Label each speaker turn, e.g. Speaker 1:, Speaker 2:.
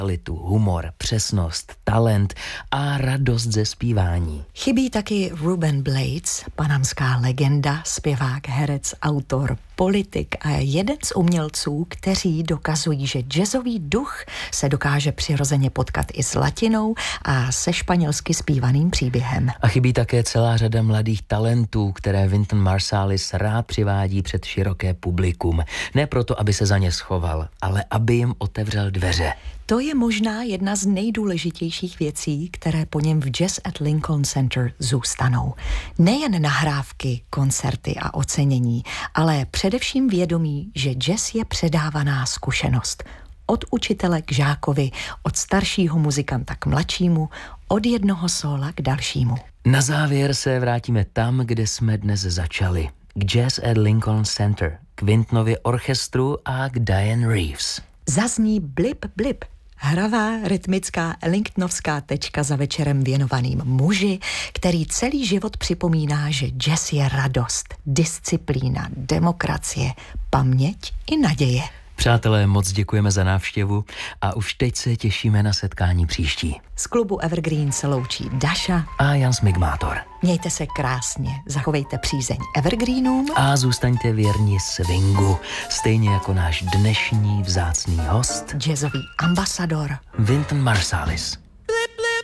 Speaker 1: brutalitu, humor, přesnost, talent a radost ze zpívání.
Speaker 2: Chybí taky Ruben Blades, panamská legenda, zpěvák, herec, autor, politik a jeden z umělců, kteří dokazují, že jazzový duch se dokáže přirozeně potkat i s latinou a se španělsky zpívaným příběhem.
Speaker 1: A chybí také celá řada mladých talentů, které Wynton Marsalis rád přivádí před široké publikum. Ne proto, aby se za ně schoval, ale aby jim otevřel dveře.
Speaker 2: To je možná jedna z nejdůležitějších věcí, které po něm v Jazz at Lincoln Center zůstanou. Nejen nahrávky, koncerty a ocenění, ale především vědomí, že jazz je předávaná zkušenost. Od učitele k žákovi, od staršího muzikanta k mladšímu, od jednoho sóla k dalšímu.
Speaker 1: Na závěr se vrátíme tam, kde jsme dnes začali. K Jazz at Lincoln Center, k Wyntonově orchestru a k Dianne Reeves.
Speaker 2: Zazní blip blip, hravá rytmická ellingtonovská tečka za večerem věnovaným muži, který celý život připomíná, že jazz je radost, disciplína, demokracie, paměť i naděje.
Speaker 1: Přátelé, moc děkujeme za návštěvu a už teď se těšíme na setkání příští.
Speaker 2: Z klubu Evergreen se loučí Daša
Speaker 1: a Jan Smigmátor.
Speaker 2: Mějte se krásně, zachovejte přízeň Evergreenům
Speaker 1: a zůstaňte věrni swingu, stejně jako náš dnešní vzácný host,
Speaker 2: jazzový ambasador
Speaker 1: Wynton Marsalis.